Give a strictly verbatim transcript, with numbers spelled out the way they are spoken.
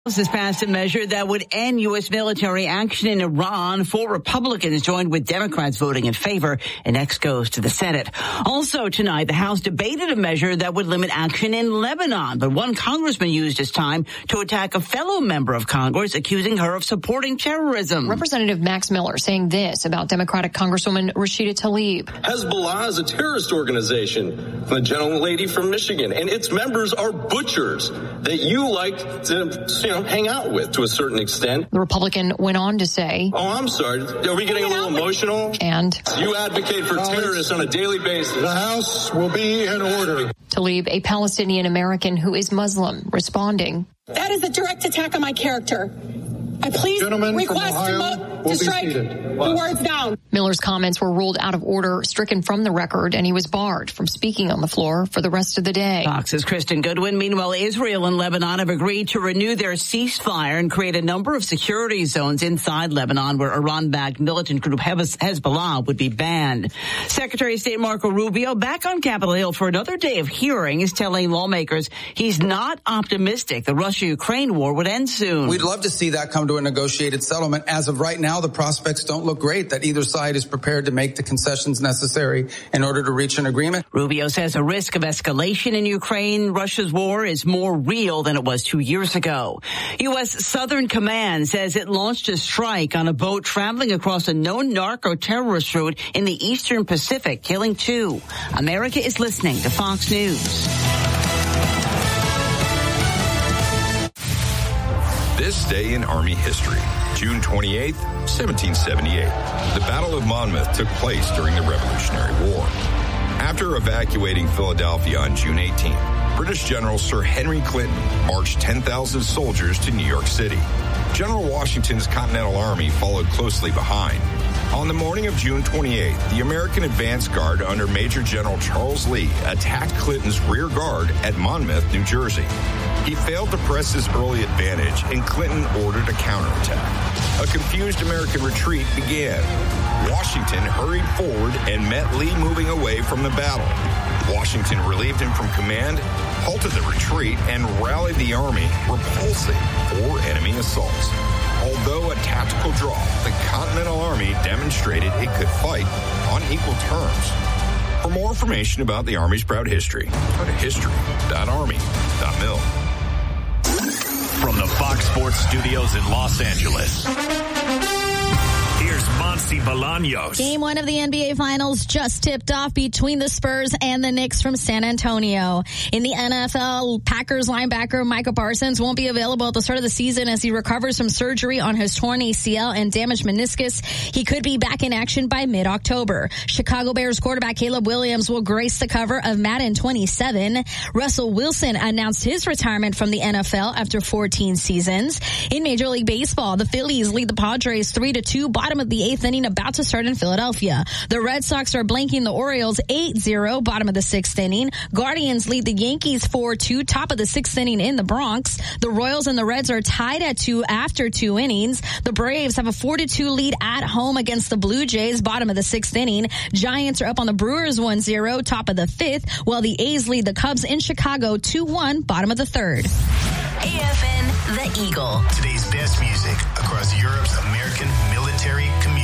Has passed a measure that would end U S military action in Iran. Four Republicans joined with Democrats voting in favor, and next goes to the Senate. Also tonight, the House debated a measure that would limit action in Lebanon, but one congressman used his time to attack a fellow member of Congress, accusing her of supporting terrorism. Representative Max Miller saying this about Democratic Congresswoman Rashida Tlaib. Hezbollah is a terrorist organization, the gentlelady from Michigan, and its members are butchers that you like to, you know, hang out with to a certain extent. The Republican went on to say, oh, I'm sorry. Are we getting a little emotional? And you advocate for terrorists on a daily basis. The House will be in order. Tlaib, a Palestinian American who is Muslim, responding. That is a direct attack on my character. I please Gentlemen request from Ohio to, mo- to strike the words down. Miller's comments were ruled out of order, stricken from the record, and he was barred from speaking on the floor for the rest of the day. Fox's Kristen Goodwin. Meanwhile, Israel and Lebanon have agreed to renew their ceasefire and create a number of security zones inside Lebanon where Iran-backed militant group Hezbollah would be banned. Secretary of State Marco Rubio, back on Capitol Hill for another day of hearing, is telling lawmakers he's not optimistic the Russia-Ukraine war would end soon. We'd love to see that come to a negotiated settlement. As of right now, the prospects don't look great that either side is prepared to make the concessions necessary in order to reach an agreement. Rubio says a risk of escalation in Ukraine, Russia's war, is more real than it was two years ago. U S Southern Command says it launched a strike on a boat traveling across a known narco-terrorist route in the Eastern Pacific, killing two. America is listening to Fox News. This day in Army history, June twenty-eighth, seventeen seventy-eight. The Battle of Monmouth took place during the Revolutionary War. After evacuating Philadelphia on June eighteenth, British General Sir Henry Clinton marched ten thousand soldiers to New York City. General Washington's Continental Army followed closely behind. On the morning of June twenty-eighth, the American advance guard under Major General Charles Lee attacked Clinton's rear guard at Monmouth, New Jersey. He failed to press his early advantage, and Clinton ordered a counterattack. A confused American retreat began. Washington hurried forward and met Lee moving away from the battle. Washington relieved him from command, halted the retreat, and rallied the army, repulsing four enemy assaults. Although a tactical draw, the Continental Army demonstrated it could fight on equal terms. For more information about the Army's proud history, go to history dot army dot mil. From the Fox Sports Studios in Los Angeles, here's Monty Bolaños. Game one of the N B A Finals just tipped off between the Spurs and the Knicks from San Antonio. In the N F L, Packers linebacker Micah Parsons won't be available at the start of the season as he recovers from surgery on his torn A C L and damaged meniscus. He could be back in action by mid-October. Chicago Bears quarterback Caleb Williams will grace the cover of Madden twenty-seven. Russell Wilson announced his retirement from the N F L after fourteen seasons. In Major League Baseball, the Phillies lead the Padres three to two, bottom of the eighth inning, about to start in Philadelphia. The Red Sox are blanking the Orioles eight zero, bottom of the sixth inning. Guardians lead the Yankees four two, top of the sixth inning in the Bronx. The Royals and the Reds are tied at two after two innings. The Braves have a four to two lead at home against the Blue Jays, bottom of the sixth inning. Giants are up on the Brewers one zero, top of the fifth, while the A's lead the Cubs in Chicago two one, bottom of the third. A F N, The Eagle. Today's best music across Europe's American military community.